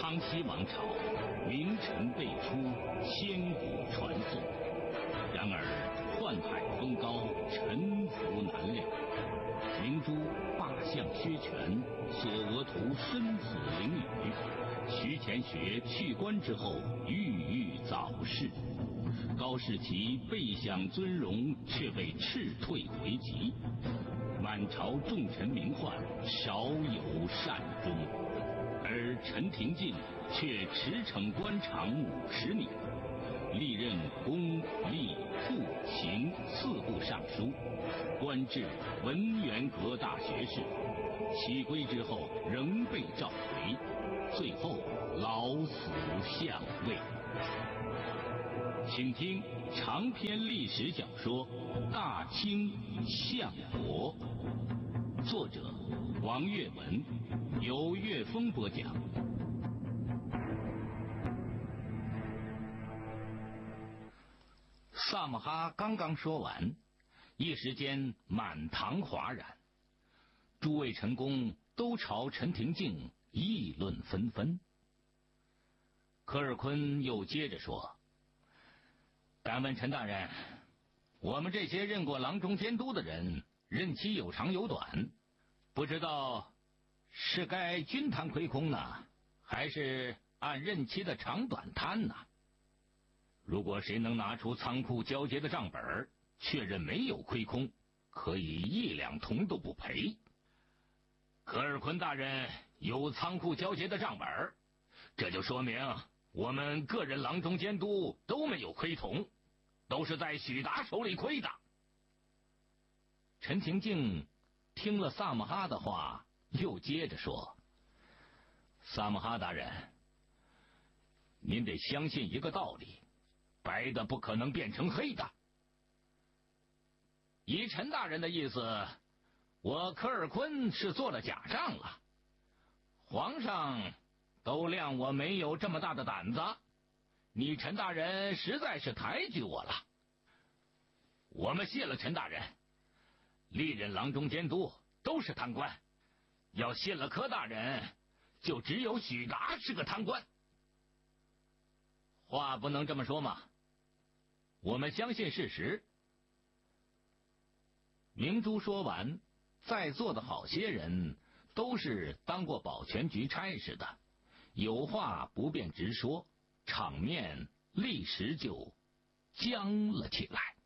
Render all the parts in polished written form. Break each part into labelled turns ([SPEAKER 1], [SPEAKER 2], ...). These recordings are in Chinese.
[SPEAKER 1] 康熙王朝名臣辈出，千古传颂。然而宦海风高，沉浮难料。明珠罢相削权，索额图身死囹圄。徐乾学去官之后，郁郁早逝。高士奇备享尊荣，却被斥退回籍。满朝重臣名宦，少有善终。而陈廷敬却驰骋官场50年，历任公、吏、部、刑4部尚书，官至文渊阁大学士。起归之后仍被召回，最后老死相位。请听长篇历史小说《大清相国》，作者王岳文，由岳峰播讲。萨摩哈刚刚说完，一时间满堂哗然，诸位臣工都朝陈廷敬议论纷纷。科尔坤又接着说：敢问陈大人，我们这些任过郎中监督的人，任期有长有短，不知道是该均摊亏空呢，还是按任期的长短摊呢？如果谁能拿出仓库交接的账本，确认没有亏空，可以1两铜都不赔。科尔坤大人有仓库交接的账本，这就说明我们个人郎中监督都没有亏铜，都是在许达手里亏的。陈廷敬听了萨摩哈的话，又接着说：萨摩哈大人，您得相信一个道理，白的不可能变成黑的。以陈大人的意思，我科尔坤是做了假账了，皇上都谅我没有这么大的胆子，你陈大人实在是抬举我了。我们谢了陈大人，历任郎中监督都是贪官，要谢了柯大人，就只有许达是个贪官。话不能这么说嘛，我们相信事实。明珠说完，在座的好些人都是当过保全局差事的，有话不便直说，场面立时就僵了起来。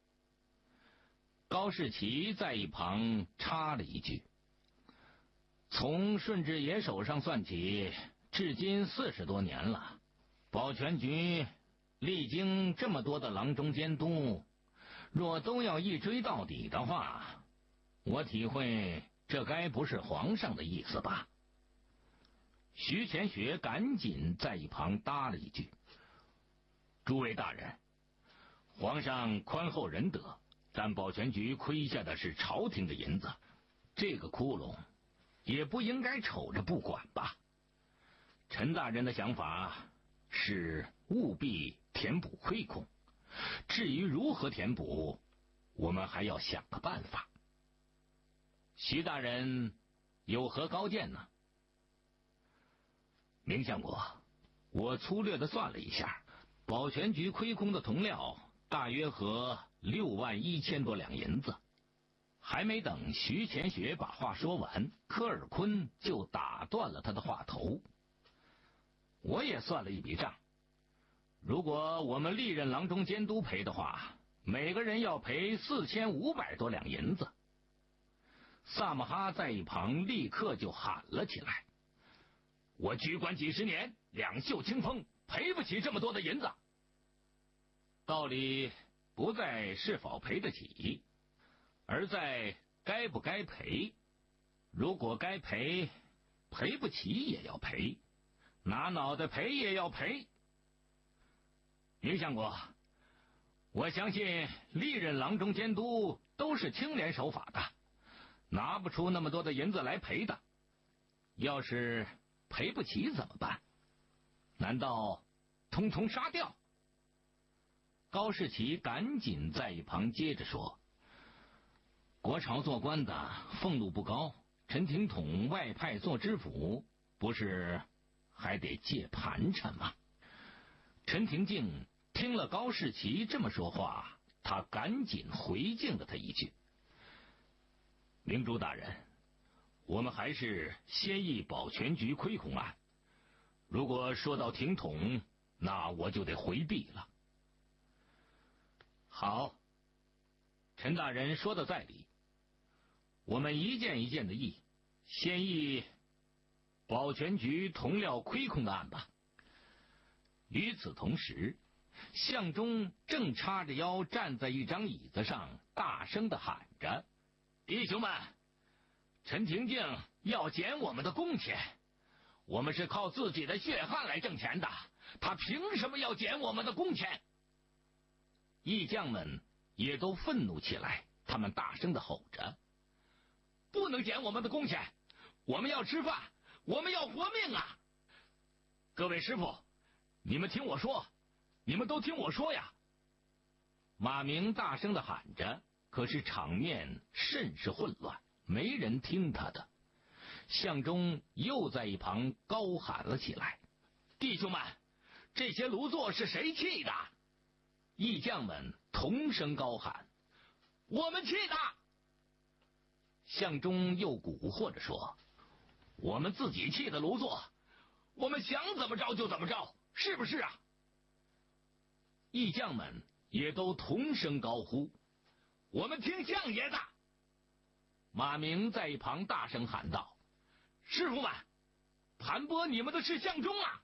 [SPEAKER 1] 高士奇在一旁插了一句：从顺治爷手上算起，至今40多年了，保全局历经这么多的郎中监督，若都要一追到底的话，我体会这该不是皇上的意思吧。徐乾学赶紧在一旁搭了一句：诸位大人，皇上宽厚仁德，但保全局亏下的是朝廷的银子，这个窟窿也不应该瞅着不管吧。陈大人的想法是务必填补亏空，至于如何填补，我们还要想个办法。徐大人有何高见呢？明相国，我粗略的算了一下，保全局亏空的铜料大约合61000多两银子。还没等徐乾学把话说完，科尔坤就打断了他的话头。我也算了一笔账，如果我们历任郎中监督赔的话，每个人要赔4500多两银子。萨摩哈在一旁立刻就喊了起来：我居官几十年，两袖清风，赔不起这么多的银子。道理不在是否赔得起，而在该不该赔。如果该赔，赔不起也要赔，拿脑袋赔也要赔。明相国，我相信历任郎中监督都是清廉守法的，拿不出那么多的银子来赔的。要是赔不起怎么办？难道通通杀掉？高士奇赶紧在一旁接着说：国朝做官的俸禄不高，陈廷统外派做知府，不是还得借盘缠嘛。陈廷敬听了高士奇这么说话，他赶紧回敬了他一句：明珠大人，我们还是先议保全局亏空案，如果说到挺统，那我就得回避了。好，陈大人说的在理，我们一件一件的议，先议保全局铜料亏空的案吧。与此同时，向忠正叉着腰站在一张椅子上，大声地喊着：弟兄们，陈廷敬要减我们的工钱，我们是靠自己的血汗来挣钱的，他凭什么要减我们的工钱？义将们也都愤怒起来，他们大声地吼着：不能减我们的工钱，我们要吃饭，我们要活命啊！各位师傅，你们听我说，你们都听我说呀！马明大声地喊着，可是场面甚是混乱，没人听他的。向忠又在一旁高喊了起来：弟兄们，这些炉座是谁砌的？义将们同声高喊：我们砌的！向忠又蛊惑着说：我们自己砌的炉座，我们想怎么着就怎么着，是不是啊？义将们也都同声高呼：我们听相爷的！马明在一旁大声喊道：师傅们，盘剥你们的是向忠啊！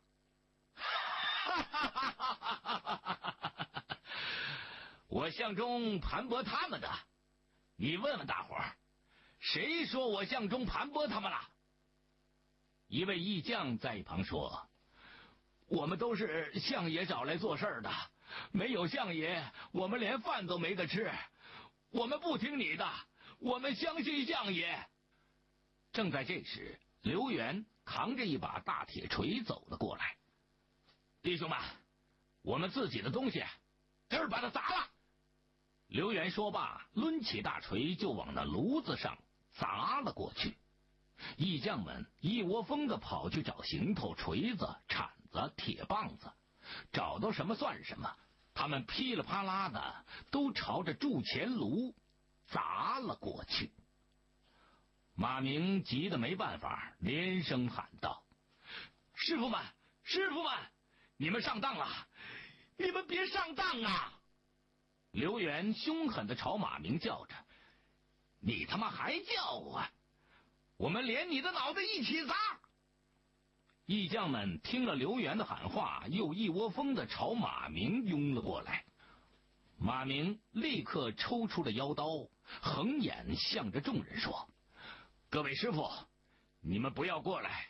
[SPEAKER 1] 我向忠盘剥他们的，你问问大伙儿，谁说我向忠盘剥他们了？一位义将在一旁说：我们都是相爷找来做事的，没有相爷，我们连饭都没得吃。我们不听你的，我们相信相爷。正在这时，刘元扛着一把大铁锤走了过来。弟兄们，我们自己的东西，今儿把它砸了！刘元说罢，抡起大锤就往那炉子上砸了过去。义将们一窝蜂地跑去找行头、锤子、铲子、铁棒子，找到什么算什么，他们噼里啪啦的都朝着铸钱炉砸了过去。马明急得没办法，连声喊道：师傅们，师傅们，你们上当了，你们别上当啊！刘元凶狠地朝马明叫着：你他妈还叫啊！我们连你的脑袋一起砸！义将们听了刘元的喊话，又一窝蜂地朝马明拥了过来。马明立刻抽出了腰刀，横眼向着众人说：各位师傅，你们不要过来！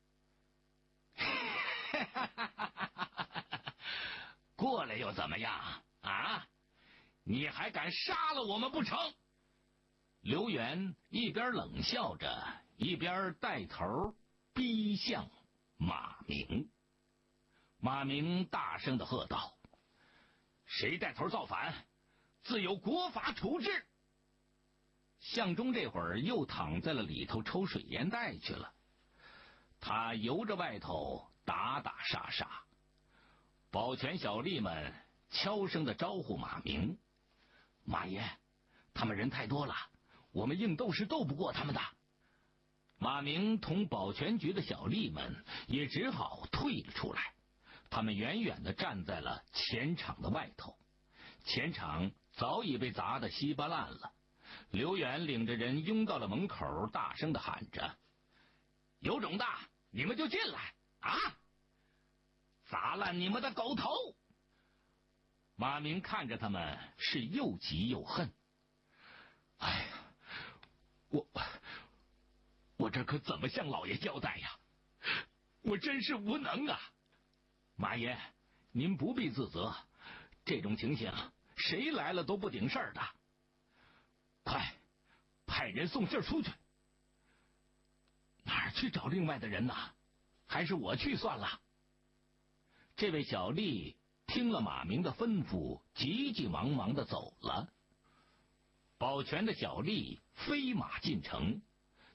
[SPEAKER 1] 过来又怎么样啊？你还敢杀了我们不成？刘元一边冷笑着，一边带头逼向马明。马明大声地喝道：谁带头造反，自有国法处置！向忠这会儿又躺在了里头抽水烟袋去了，他由着外头打打杀杀。保全小吏们悄声地招呼马明：马爷，他们人太多了，我们硬斗是斗不过他们的。马明同保全局的小吏们也只好退了出来，他们远远地站在了钱场的外头。钱场早已被砸得稀巴烂了。刘远领着人拥到了门口，大声地喊着：有种的你们就进来啊！砸烂你们的狗头！马明看着他们是又急又恨。哎呀，我这可怎么向老爷交代呀？我真是无能啊！马爷，您不必自责，这种情形谁来了都不顶事儿的。快，派人送信出去。哪儿去找另外的人呢？还是我去算了。这位小吏听了马明的吩咐，急急忙忙地走了。保全的小吏飞马进城，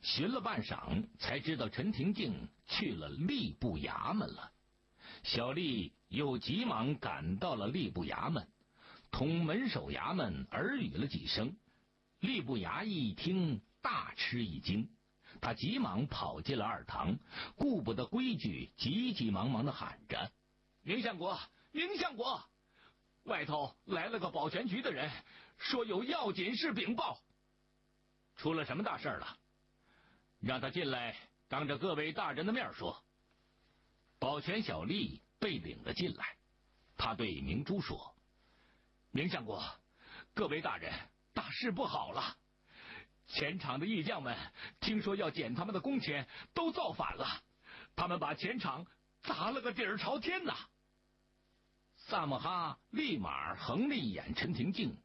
[SPEAKER 1] 寻了半晌，才知道陈廷敬去了吏部衙门了。小丽又急忙赶到了吏部衙门，同门首衙门耳语了几声。吏部衙役一听，大吃一惊，他急忙跑进了二堂，顾不得规矩，急急忙忙地喊着：“明相国，明相国！外头来了个保全局的人，说有要紧事禀报。出了什么大事了？让他进来，当着各位大人的面说。”保全小吏被领了进来，他对明珠说：“明相国，各位大人，大事不好了！前场的役将们听说要减他们的工钱，都造反了，他们把前场砸了个底儿朝天呐！”萨摩哈立马横了一眼陈廷敬，